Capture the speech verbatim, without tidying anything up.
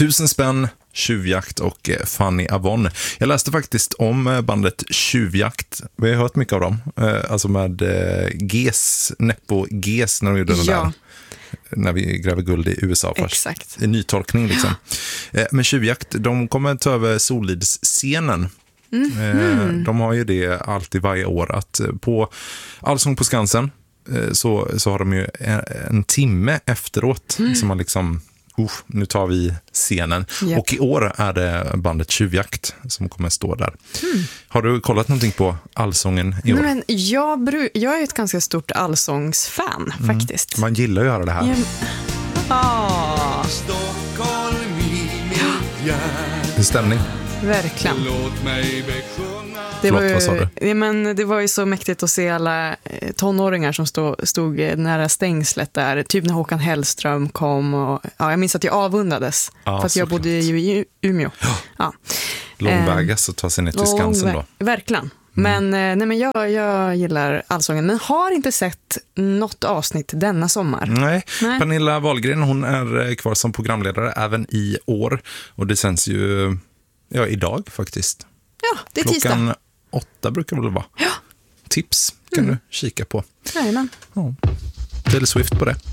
Tusen spänn, Tjuvjakt och Fanny Avon. Jag läste faktiskt om bandet Tjuvjakt. Vi har hört mycket av dem. Alltså med Ges, Neppo Ges när de gjorde den ja. där. När vi gräver guld i U S A först. Exakt. En nytolkning liksom. Men Tjuvjakt, de kommer ta över Solidsscenen. Mm-hmm. De har ju det alltid varje år att på Allsång på Skansen så, så har de ju en, en timme efteråt mm. som man liksom Uh, nu tar vi scenen. Yep. Och i år är det bandet Tjuvjakt som kommer stå där. Mm. Har du kollat någonting på allsången i år? Nej, men jag, bru- jag är ett ganska stort allsångsfan mm. faktiskt. Man gillar att göra det här. Jag... Ah. Stockholm i mitt hjärta. Det är stämning. Verkligen. Låt mig besjunga. Det var, Förlåt, vad sa du? ja, men det var ju så mäktigt att se alla tonåringar som stod, stod nära stängslet där. Typ när Håkan Hellström kom. Och, ja, jag minns att jag avundades. Ja, för att jag bodde ju i Umeå. Ja. Ja. Långvägas att ta sig ner till Skansen då. Verkligen. Men, mm. nej, men jag, jag gillar allsången. Men har inte sett något avsnitt denna sommar. Nej. nej. Pernilla Wahlgren, hon är kvar som programledare även i år. Och det sänds ju ja, idag faktiskt. Ja, det är tisdag. Klockan åtta brukar det väl vara. Ja. Tips kan mm. du kika på. Jajamän. Ja. Taylor Swift på det.